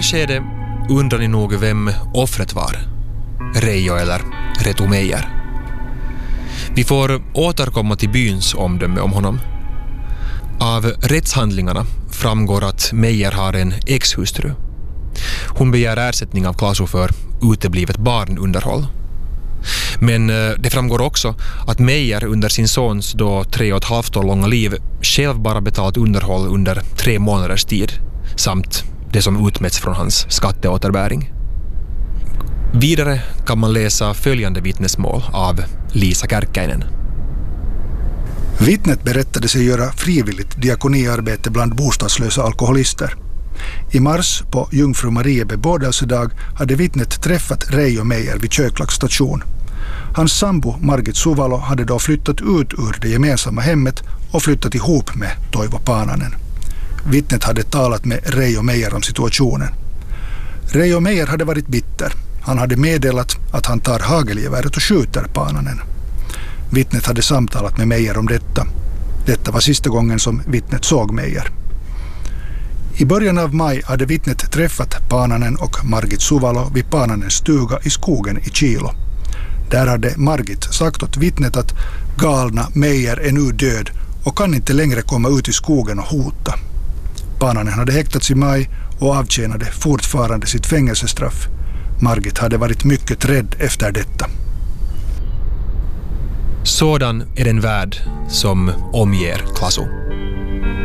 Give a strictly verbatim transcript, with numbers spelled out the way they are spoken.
här skedet undrar ni nog vem offret var. Reijo eller Reto Meijer. Vi får återkomma till byns omdöme om honom. Av rättshandlingarna framgår att Meijer har en ex-hustru. Hon begär ersättning av Klasu för uteblivet barnunderhåll. Men det framgår också att Meijer under sin sons då tre och ett halvt år långa liv själv bara betalat underhåll under tre månaders tid samt det som utmätts från hans skatteåterbäring. Vidare kan man läsa följande vittnesmål av Lisa Kärkkäinen. Vittnet berättade sig göra frivilligt diakoniarbete bland bostadslösa alkoholister. I mars på Jungfru Marie bebådelsedag hade vittnet träffat Reijo Meijer vid Köklags station. Hans sambo Margit Suvalo hade då flyttat ut ur det gemensamma hemmet och flyttat ihop med Toivo Paananen. Vittnet hade talat med Reijo Meijer om situationen. Reijo Meijer hade varit bitter. Han hade meddelat att han tar hagelgeväret och skjuter Paananen. Vittnet hade samtalat med Meijer om detta. Detta var sista gången som vittnet såg Meijer. I början av maj hade vittnet träffat Paananen och Margit Suvalo vid Paananens stuga i skogen i Kilo. Där hade Margit sagt åt vittnet att galna Meijer är nu död och kan inte längre komma ut i skogen och hota. Paananen hade häktats i maj och avtjänade fortfarande sitt fängelsestraff. Margit hade varit mycket rädd efter detta. Sådan är den värld som omger Klasu.